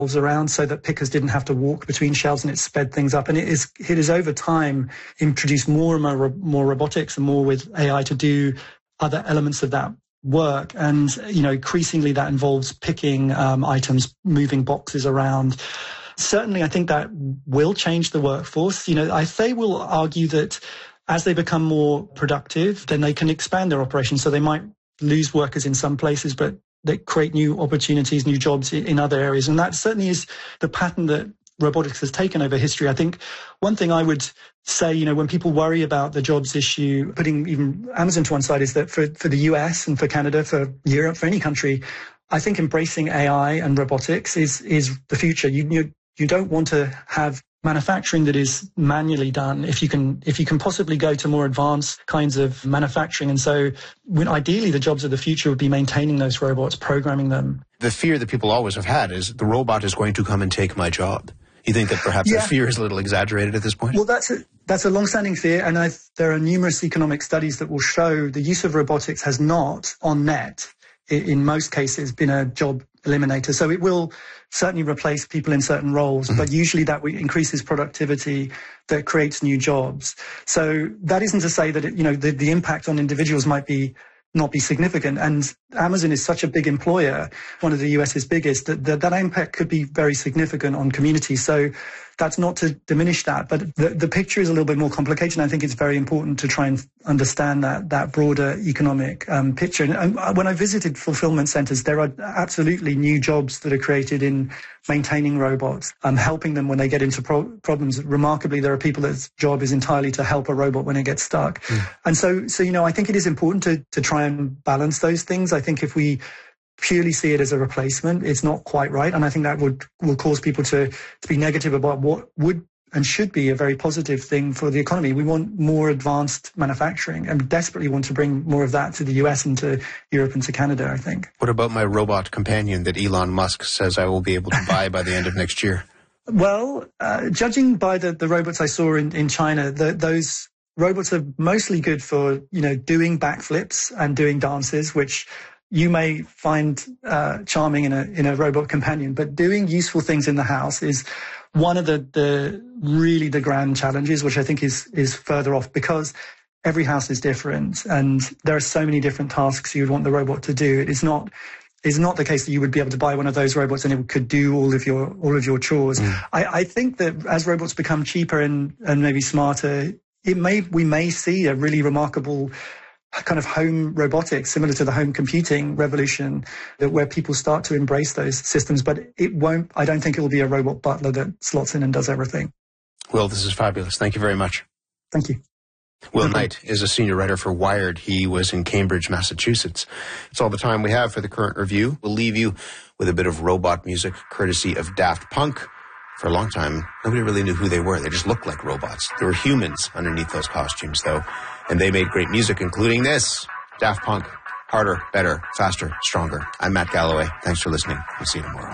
around so that pickers didn't have to walk between shelves, and it sped things up. And it is over time introduced more and more robotics and more with AI to do other elements of that work. And, increasingly that involves picking items, moving boxes around. Certainly, I think that will change the workforce. They will argue that as they become more productive, then they can expand their operations. So they might lose workers in some places, but they create new opportunities, new jobs in other areas. And that certainly is the pattern that robotics has taken over history. I think one thing I would say, when people worry about the jobs issue, putting even Amazon to one side, is that for the US and for Canada, for Europe, for any country, I think embracing AI and robotics is the future. You don't want to have manufacturing that is manually done if you can possibly go to more advanced kinds of manufacturing. And so ideally the jobs of the future would be maintaining those robots, programming them. The fear that people always have had is the robot is going to come and take my job. You think that perhaps the fear is a little exaggerated at this point? Well, that's a long-standing fear, and there are numerous economic studies that will show the use of robotics has not, on net, in most cases, been a job eliminator. So it will certainly replace people in certain roles, but usually that increases productivity, that creates new jobs. So that isn't to say that the impact on individuals might not be significant. And Amazon is such a big employer, one of the US's biggest, that impact could be very significant on communities. So that's not to diminish that, but the picture is a little bit more complicated. And I think it's very important to try and understand that broader economic picture. And when I visited fulfillment centers, there are absolutely new jobs that are created in maintaining robots, helping them when they get into problems. Remarkably, there are people whose job is entirely to help a robot when it gets stuck. And so I think it is important to try and balance those things. I think if we purely see it as a replacement, it's not quite right. And I think that will cause people to be negative about what would and should be a very positive thing for the economy. We want more advanced manufacturing and desperately want to bring more of that to the US and to Europe and to Canada, I think. What about my robot companion that Elon Musk says I will be able to buy by the end of next year? Well, judging by the robots I saw in China, those robots are mostly good for, doing backflips and doing dances, which you may find charming in a robot companion, but doing useful things in the house is one of the grand challenges, which I think is further off, because every house is different and there are so many different tasks you would want the robot to do. It is not the case that you would be able to buy one of those robots and it could do all of your chores. I think that as robots become cheaper and maybe smarter, we may see a really remarkable kind of home robotics, similar to the home computing revolution, where people start to embrace those systems. But I don't think it will be a robot butler that slots in and does everything. Will, this is fabulous. Thank you very much. Thank you. Will Knight is a senior writer for Wired. He was in Cambridge, Massachusetts. It's all the time we have for the current review. We'll leave you with a bit of robot music, courtesy of Daft Punk. For a long time, nobody really knew who they were. They just looked like robots. There were humans underneath those costumes, though. And they made great music, including this. Daft Punk. Harder, better, faster, stronger. I'm Matt Galloway. Thanks for listening. We'll see you tomorrow.